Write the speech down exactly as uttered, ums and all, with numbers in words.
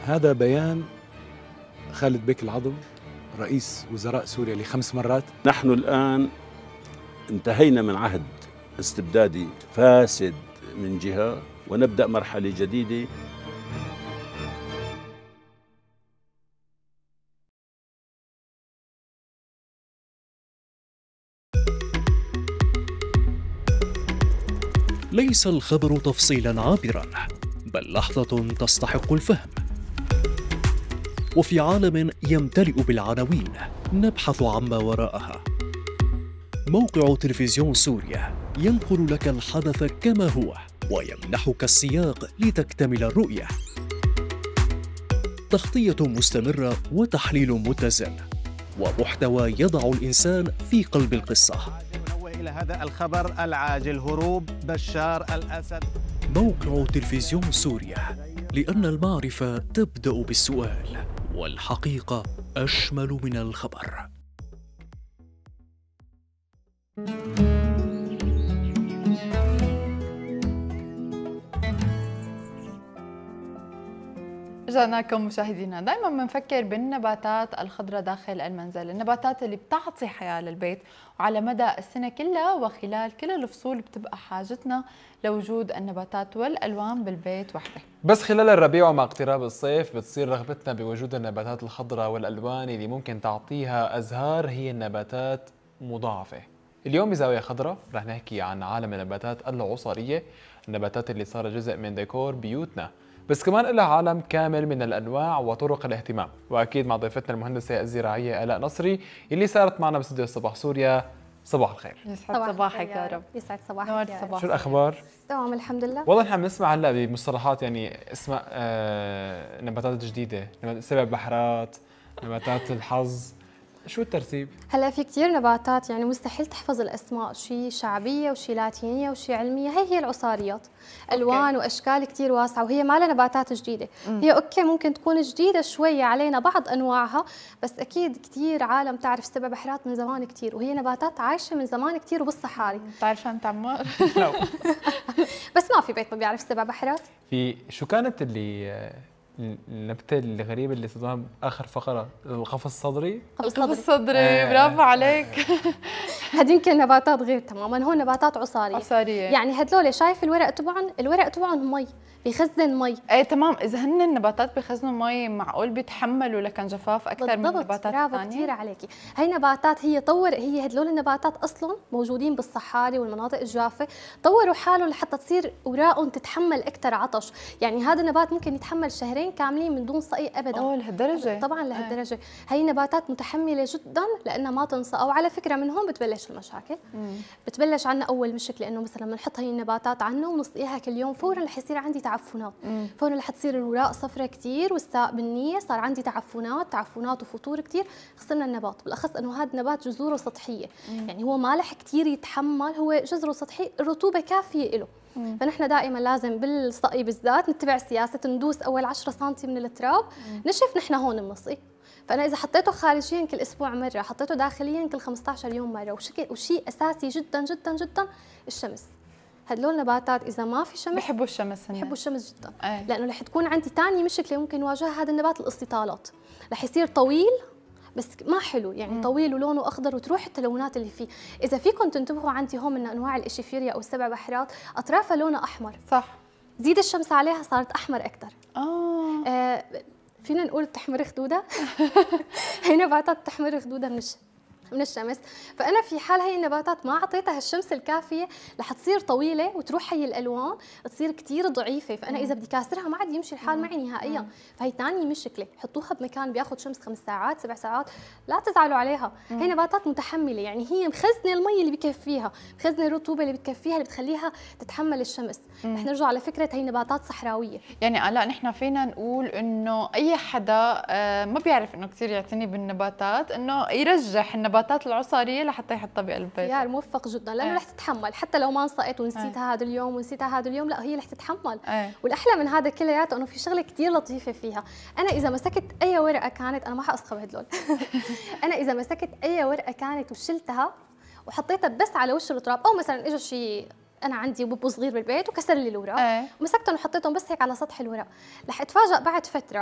هذا بيان خالد بيك العظم رئيس وزراء سوريا لخمس مرات. نحن الآن انتهينا من عهد استبدادي فاسد من جهة ونبدأ مرحلة جديدة. ليس الخبر تفصيلا عابرا، بل لحظة تستحق الفهم. وفي عالم يمتلئ بالعناوين نبحث عما وراءها. موقع تلفزيون سوريا ينقل لك الحدث كما هو ويمنحك السياق لتكتمل الرؤية. تغطية مستمرة وتحليل متزن ومحتوى يضع الإنسان في قلب القصة. إلى هذا الخبر العاجل: هروب بشار الأسد. موقع تلفزيون سوريا، لأن المعرفة تبدأ بالسؤال والحقيقة أشمل من الخبر. رجعنا لكم مشاهدينا. دائما بنفكر بالنباتات الخضراء داخل المنزل، النباتات اللي بتعطي حياة للبيت وعلى مدى السنة كلها وخلال كل الفصول بتبقى حاجتنا لوجود النباتات والألوان بالبيت وحده. بس خلال الربيع ومع اقتراب الصيف بتصير رغبتنا بوجود النباتات الخضراء والألوان اللي ممكن تعطيها أزهار هي النباتات مضاعفة. اليوم بزاوية خضراء رح نحكي عن عالم النباتات العصارية، النباتات اللي صارت جزء من ديكور بيوتنا، بس كمان لها عالم كامل من الأنواع وطرق الاهتمام. وأكيد مع ضيفتنا المهندسة الزراعية آلاء نصري اللي صارت معنا باستديو صباح سوريا. صباح الخير. يسعد صباحك يا رب. يسعد صباحك يا رب. شو الأخبار؟ تمام الحمد لله. والله نحن بنسمع هلا بمصطلحات يعني اسماء آه نباتات جديدة، سبع بحرات، نباتات الحظ، شو الترتيب؟ هلا في كثير نباتات يعني مستحيل تحفظ الاسماء، شيء شعبيه وشيء لاتينيه وشيء علميه، هي هي العصاريات، الوان أوكي. واشكال كثير واسعه، وهي ما لها نباتات جديده، مم. هي اوكي ممكن تكون جديده شويه علينا بعض انواعها، بس اكيد كثير عالم تعرف سبع بحرات من زمان كثير، وهي نباتات عايشه من زمان كثير وبالصحاري. بتعرفها انت عمار؟ لا بس ما في بيت ما بيعرف سبع بحرات. في شو كانت اللي النبتة الغريبة اللي صدمها بآخر فقرة، القفص الصدري؟ القفص الصدري، آه. برافو عليك. هذه يمكن نباتات غير تماما، هون نباتات عصارية. عصارية يعني هدول شايف الورق تبعهم، الورق تبعهم مي، بيخزن مي. ايه تمام، اذا هن النباتات بيخزنوا مي معقول بيتحملوا لكن جفاف اكثر من النباتات الثانيه. برافو كثير عليكي. هي نباتات هي طور هي هدول النباتات اصلا موجودين بالصحاري والمناطق الجافه، طوروا حالهم لحتى تصير اوراقهم تتحمل اكثر عطش، يعني هذا النبات ممكن يتحمل شهرين كاملين من دون صقي ابدا. اوه لهالدرجه؟ طبعا لهالدرجه. هي نباتات متحمله جدا لانها ما تنسى، وعلى فكره من هون بتبلش المشاكل. مم. بتبلش عنا اول مشكله انه مثلا بنحط هي النباتات عنا ونسقيها كل يوم، فورا رح يصير عندي تعفنات، مم. فورا رح تصير الاوراق صفرة كثير والساق بالنيه، صار عندي تعفنات تعفنات وفطور كثير، خسرنا النبات، بالاخص انه هذا النبات جذوره سطحيه، مم. يعني هو ما رح كثير يتحمل، هو جذره سطحي، الرطوبه كافيه له. مم. فنحن دائما لازم بالسقي بالذات نتبع سياسه ندوس اول عشرة سم من التراب، مم. نشف نحن هون بنسقي. فانا اذا حطيته خارجيا كل اسبوع مره، حطيته داخليا كل خمسة عشر يوم مره، وشيء وشيء اساسي جدا جدا جدا الشمس. هدول النباتات اذا ما في شمس بحبوا الشمس، بحبوا الشمس جدا، أي. لانه رح تكون عندي ثاني مشكله ممكن يواجهها هذا النبات، الاستطالات، رح يصير طويل بس ما حلو، يعني مم. طويل ولونه اخضر وتروح التلونات اللي فيه. اذا فيكم تنتبهوا عندي هون من انواع الاشيفيريا او السبع بحرات اطرافها لونها احمر، صح، زيد الشمس عليها صارت احمر اكثر. اه, آه فينا نقول بتحمر خدودها. هي نباتات بتحمر خدودها من الشمس من الشمس، فانا في حال هي النباتات ما اعطيتها الشمس الكافيه رح تصير طويله وتروح هي الالوان تصير كثير ضعيفه، فانا اذا بدي كاسرها ما عاد يمشي الحال معي نهائيا. فهي ثاني مشكله، حطوها بمكان بياخذ شمس خمس ساعات سبع ساعات، لا تزعلوا عليها. هي نباتات متحمله، يعني هي مخزنه المي اللي بكفيها، مخزنه الرطوبه اللي بتكفيها اللي بتخليها تتحمل الشمس. رح نرجع على فكره هي نباتات صحراويه. يعني لا نحن فينا نقول انه اي حدا ما بيعرف انه كثير يعتني بالنباتات انه يرجح النباتات العصاريه لحتى يحطها بقلب البيت. يا موفق جدا، لانه أه. رح تتحمل حتى لو ما انسقت ونسيتها أه. هذا اليوم ونسيتها هذا اليوم، لا هي رح تتحمل. أه. والاحلى من هذا كلياته انه في شغله كثير لطيفه فيها، انا اذا مسكت اي ورقه كانت، انا ما حاسخب هدول. انا اذا مسكت اي ورقه كانت وشلتها وحطيتها بس على وش التراب، او مثلا اجى شيء، انا عندي بوبو صغير بالبيت وكسر لي الورق، أه. ومسكتهم وحطيتهم بس هيك على سطح الورق، رح اتفاجئ بعد فتره